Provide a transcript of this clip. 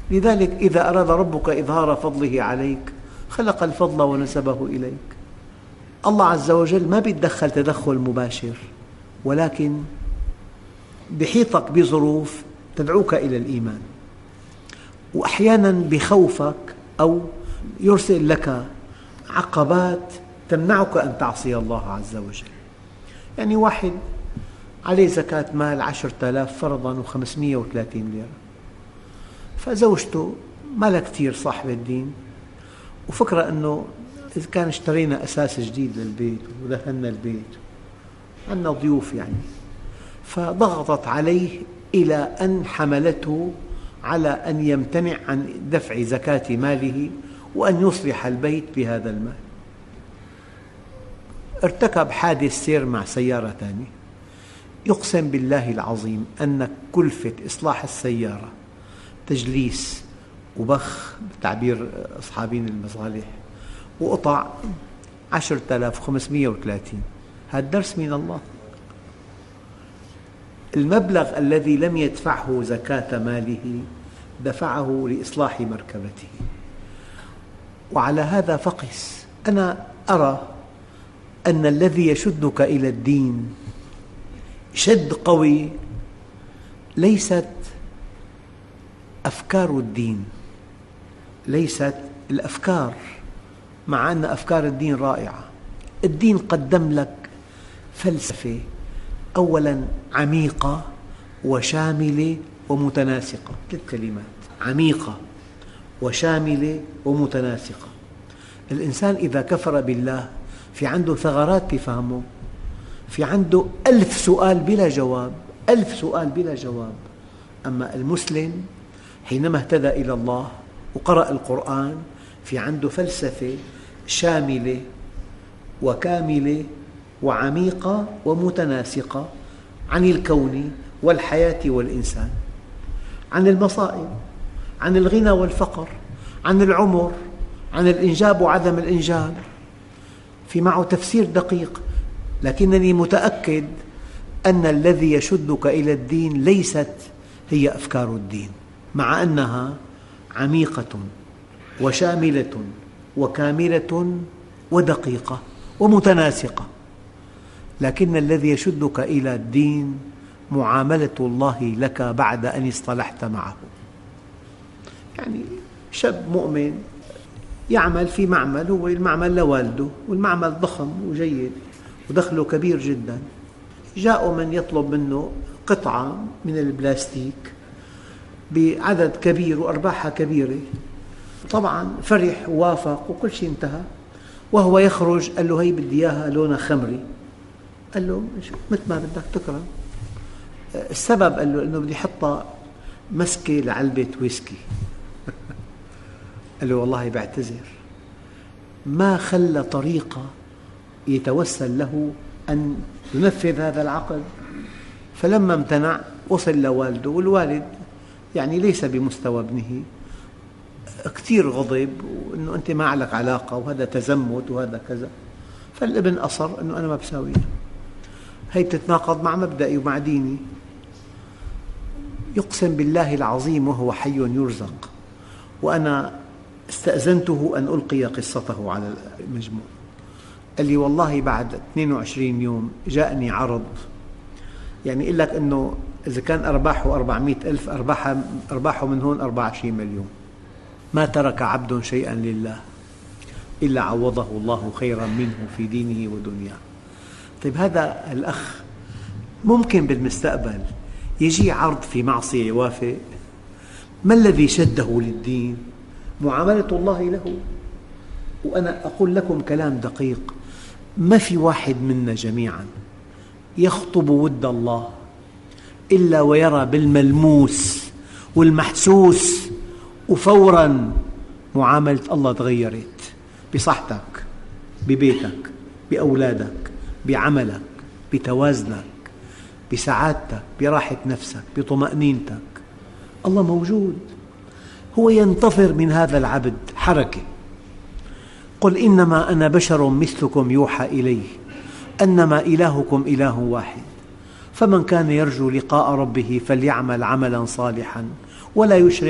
لذلك إذا أراد ربك إظهار فضله عليك خلق الفضل ونسبه إليك. الله عز وجل ما بيتدخل تدخل مباشر، ولكن بيحيطك بظروف تدعوك إلى الإيمان، وأحيانا بخوفك أو يرسل لك عقبات تمنعك أن تعصي الله عز وجل. يعني واحد عليه زكاة مال 10,000 فرضاً و530 ليرة، فزوجته ما لها كثير صاحب الدين، وفكرة أنه إذا كان اشترينا أساس جديد للبيت ودهنا البيت عندنا ضيوف يعني، فضغطت عليه إلى أن حملته على أن يمتنع عن دفع زكاة ماله وأن يصلح البيت بهذا المال. ارتكب حادث سير مع سيارة ثانية، يقسم بالله العظيم أن كلفة إصلاح السيارة تجليس وبخ بتعبير أصحابين المصالح وقطع 10,530. هذا درس من الله. المبلغ الذي لم يدفعه زكاة ماله دفعه لإصلاح مركبته. وعلى هذا فقس. أنا أرى أن الذي يشدك إلى الدين شد قوي ليست أفكار الدين، ليست الأفكار، مع أن أفكار الدين رائعة. الدين قدم لك فلسفة أولاً عميقة وشاملة ومتناسقة، 3 كلمات: عميقة وشاملة ومتناسقة. الإنسان إذا كفر بالله في عنده ثغرات بفهمه، في عنده 1000 سؤال بلا جواب، 1000 سؤال بلا جواب. أما المسلم حينما اهتدى إلى الله وقرأ القرآن في عنده فلسفة شاملة وكاملة وعميقة ومتناسقة عن الكون والحياة والإنسان، عن المصائب، عن الغنى والفقر، عن العمر، عن الإنجاب وعدم الإنجاب، في معه تفسير دقيق. لكنني متأكد أن الذي يشدك إلى الدين ليست هي أفكار الدين، مع أنها عميقة وشاملة وكاملة ودقيقة ومتناسقة. لكن الذي يشدك إلى الدين معاملة الله لك بعد أن اصطلحت معه. يعني شاب مؤمن يعمل في معمل، هو المعمل لوالده، والمعمل ضخم وجيد ودخله كبير جدا. جاء من يطلب منه قطعة من البلاستيك بعدد كبير وأرباحها كبيرة، طبعا فرح ووافق وكل شيء انتهى. وهو يخرج قال له: هي بدي إياها لونها خمري. قال له: مثل ما بدك تكرم. السبب قال له: إنه بدي أحطها مسكة لعلبة ويسكي. قال له: والله بعتذر. ما خلى طريقة يتوسل له أن ينفذ هذا العقد. فلما امتنع وصل لوالده، والوالد يعني ليس بمستوى ابنه، كثير غضب وأنه أنت ما لك علاقة وهذا تزمت وهذا كذا. فالابن أصر أنه أنا ما بساويها، هي بتتناقض مع مبدئي ومع ديني. يقسم بالله العظيم وهو حي يرزق، وأنا استأذنته أن ألقي قصته على المجموع. قال لي: والله بعد 22 يوم جاءني عرض، يعني يقول لك أنه إذا كان أرباحه 400,000 أرباحه من هون 24 مليون. ما ترك عبد شيئا لله إلا عوضه الله خيرا منه في دينه ودنياه. طيب هذا الأخ ممكن بالمستقبل يجي عرض في معصية يوافق؟ ما الذي شده للدين؟ معاملة الله له. وأنا أقول لكم كلام دقيق: ما في واحد منا جميعا يخطب ود الله إلا ويرى بالملموس والمحسوس وفوراً معاملة الله تغيرت بصحتك، ببيتك، بأولادك، بعملك، بتوازنك، بسعادتك، براحة نفسك، بطمأنينتك. الله موجود، هو ينتظر من هذا العبد حركة. قل إنما أنا بشر مثلكم يوحى إلي أنما إلهكم إله واحد فمن كان يرجو لقاء ربه فليعمل عملا صالحا ولا يشرك